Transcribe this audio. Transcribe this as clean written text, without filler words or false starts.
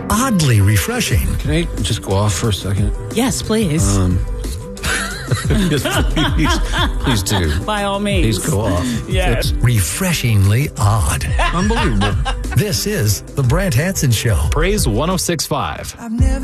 oddly refreshing. Can I just go off for a second? Yes, please. Please do. By all means. Please go off. Yes. Refreshingly odd. Unbelievable. This is The Brant Hanson Show. Praise 106.5. I've never